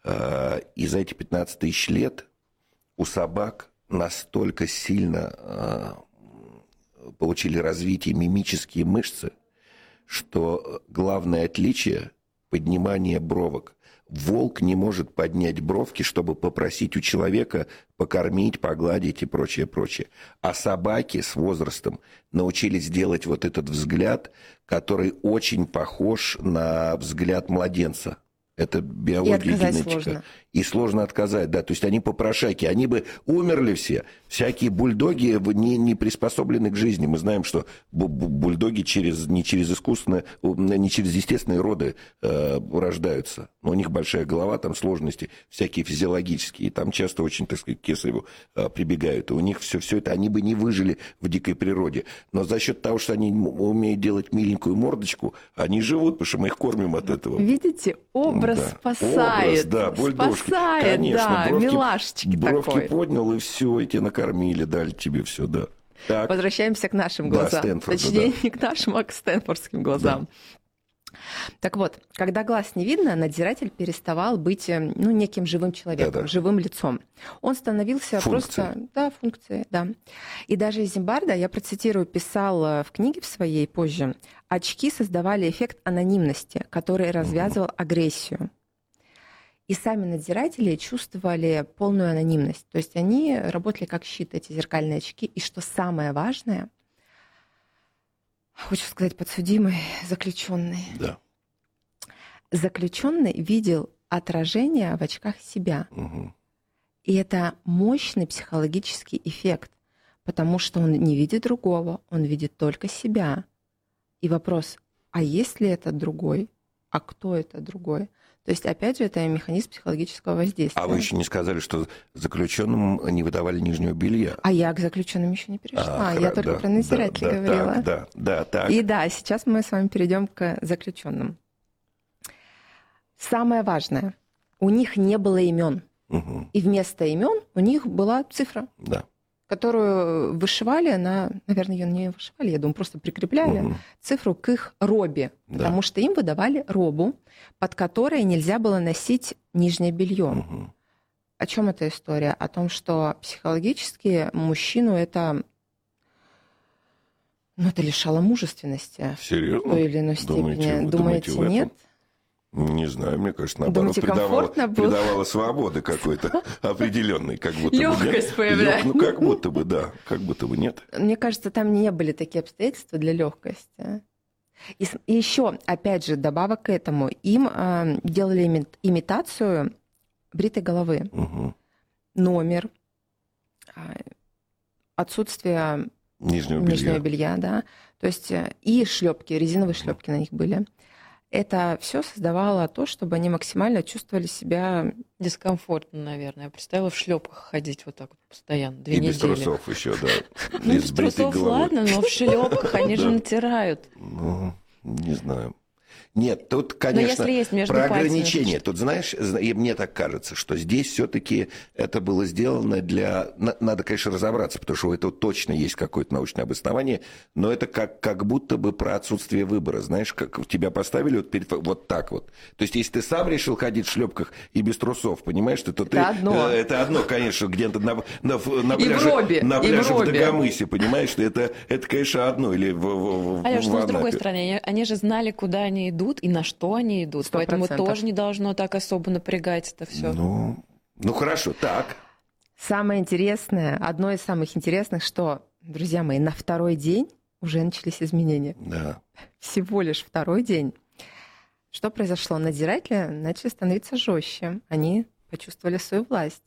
И за эти 15 тысяч лет у собак настолько сильно получили развитие мимические мышцы, что главное отличие – поднимание бровок. Волк не может поднять бровки, чтобы попросить у человека покормить, погладить и прочее, прочее. А собаки с возрастом научились делать вот этот взгляд, который очень похож на взгляд младенца. Это биология, генетика. Сложно. И сложно отказать, да. То есть они попрошайки, они бы умерли все. Всякие бульдоги не приспособлены к жизни. Мы знаем, что бульдоги не через естественные роды рождаются. Но у них большая голова, там сложности всякие физиологические. И там часто очень, так сказать, к кесареву прибегают. И у них все это, они бы не выжили в дикой природе. Но за счет того, что они умеют делать миленькую мордочку, они живут, потому что мы их кормим от этого. Видите, образ спасает. Образ, да, бульдожки. Спасает, конечно, да, милашечки бровки такой. поднял, и все, и тебя накормили, дали тебе все, да. Так. Возвращаемся к нашим глазам. Стэнфорда, Точнее, не к нашим, а к стэнфордским глазам. Да. Так вот, когда глаз не видно, надзиратель переставал быть неким живым человеком, живым лицом. Он становился просто... Да, функцией, да. И даже Зимбарда, я процитирую, писал в книге в своей позже, очки создавали эффект анонимности, который развязывал агрессию. И сами надзиратели чувствовали полную анонимность. То есть они работали как щит, эти зеркальные очки. И что самое важное, хочу сказать, подсудимый, заключенный. Да. Заключенный видел отражение в очках себя. Угу. И это мощный психологический эффект, потому что он не видит другого, он видит только себя. И вопрос, а есть ли это другой? А кто это другой? То есть, опять же, это механизм психологического воздействия. А вы еще не сказали, что заключенным не выдавали нижнего белья. А я к заключенным еще не перешла. Я только про надзирателей говорила. Так. И да, сейчас мы с вами перейдем к заключенным. Самое важное, у них не было имен. Угу. И вместо имен у них была цифра, которую вышивали наверное, ее не вышивали, я думаю, просто прикрепляли цифру к их робе, потому что им выдавали робу, под которой нельзя было носить нижнее белье. Угу. О чем эта история? О том, что психологически мужчину это лишало мужественности. Серьезно? В той или иной степени. Думаете, нет? Не знаю, мне кажется, наоборот, придавало свободы какой-то определенной, как будто бы. Лёгкость появляется. Как будто бы, да, как будто бы нет. Мне кажется, там не были такие обстоятельства для легкости. И еще, опять же, добавок к этому, им делали имитацию бритой головы. Угу. Номер, отсутствие нижнего белья, да. То есть и шлепки, резиновые шлепки на них были. Это все создавало то, чтобы они максимально чувствовали себя дискомфортно, наверное. Я представила в шлепках ходить вот так вот постоянно, 2 недели. И без трусов еще, да. Без трусов, ладно, но в шлепках они же натирают. Ну, не знаю. Нет, тут, конечно, про ограничения. Тут, знаешь, и мне так кажется, что здесь все-таки это было сделано для... Надо, конечно, разобраться, потому что у этого точно есть какое-то научное обоснование, но это как будто бы про отсутствие выбора. Знаешь, как тебя поставили вот так вот. То есть, если ты сам решил ходить в шлепках и без трусов, понимаешь, то ты... Это одно, конечно, где-то на пляже в Дагомысе, понимаешь, что это, конечно, одно. Или Алёш, но с другой стороны, они же знали, куда они идут и на что они идут. 100%. Поэтому тоже не должно так особо напрягать это все. Ну хорошо, так. Самое интересное, одно из самых интересных, что, друзья мои, на второй день уже начались изменения. Да. Всего лишь второй день. Что произошло? Надзиратели начали становиться жестче. Они почувствовали свою власть.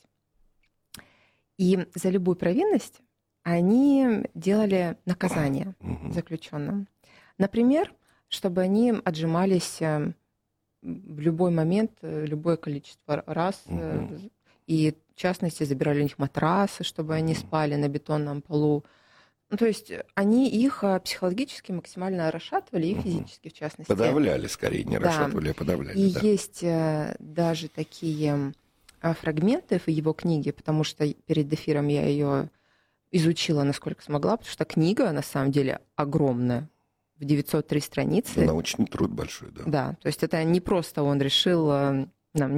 И за любую провинность они делали наказание заключенным. Например, чтобы они отжимались в любой момент, любое количество раз. И, в частности, забирали у них матрасы, чтобы они спали на бетонном полу. Ну, то есть они их психологически максимально расшатывали, и физически, в частности. Подавляли, скорее, не расшатывали, а подавляли. И есть даже такие фрагменты в его книге, потому что перед эфиром я ее изучила, насколько смогла, потому что книга, на самом деле, огромная. В 903 страницы. Научный труд большой, да. Да, то есть это не просто он решил